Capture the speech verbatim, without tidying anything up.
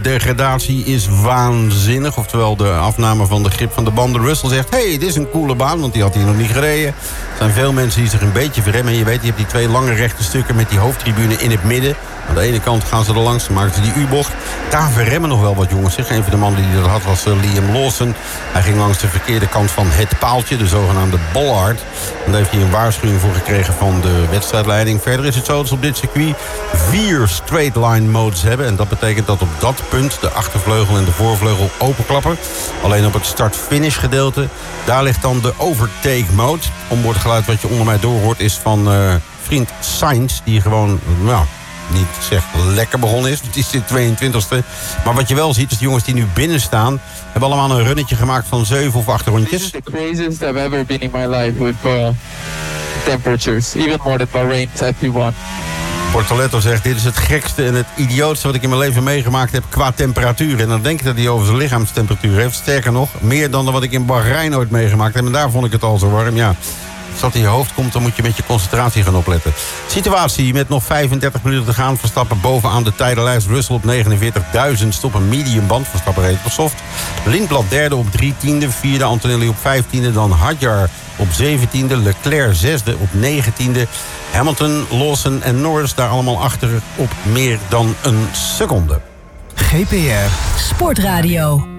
De degradatie is waanzinnig, oftewel de afname van de grip van de banden. Russell zegt, hé, hey, dit is een coole baan, want die had hij nog niet gereden. Er zijn veel mensen die zich een beetje verremmen. En je weet, je hebt die twee lange rechte stukken met die hoofdtribune in het midden. Aan de ene kant gaan ze er langs, dan maken ze die U-bocht. Daar verremmen nog wel wat jongens. Zeg. Een van de mannen die dat had was uh, Liam Lawson. Hij ging langs de verkeerde kant van het paaltje, de zogenaamde bollard. En daar heeft hij een waarschuwing voor gekregen van de wedstrijdleiding. Verder is het zo dat ze op dit circuit vier straight line modes hebben. En dat betekent dat op dat punt de achtervleugel en de voorvleugel openklappen. Alleen op het start-finish gedeelte, daar ligt dan de overtake mode. Onboordgeluid wat je onder mij doorhoort is van uh, vriend Sainz, die gewoon, nou, niet zeg lekker begonnen is. Het is de tweeëntwintigste. Maar wat je wel ziet is de jongens die nu binnen staan hebben allemaal een runnetje gemaakt van zeven of acht rondjes. This is the craziest I've ever been in my life with uh, temperatures. Even more than Bahrain F one. Portoletto zegt, dit is het gekste en het idiootste wat ik in mijn leven meegemaakt heb qua temperatuur. En dan denk ik dat hij over zijn lichaamstemperatuur heeft. Sterker nog, meer dan wat ik in Bahrein ooit meegemaakt heb. En daar vond ik het al zo warm, ja. Als dat in je hoofd komt, dan moet je met je concentratie gaan opletten. Situatie met nog vijfendertig minuten te gaan. Verstappen bovenaan de tijdenlijst. Russell op negenenveertigduizend op een medium band. Verstappen reed op soft. Lindblad derde op drie tiende. Vierde Antonelli op vijftiende. Dan Hadjar op zeventiende. Leclerc zesde op negentiende. Hamilton, Lawson en Norris daar allemaal achter op meer dan een seconde. G P R Sportradio.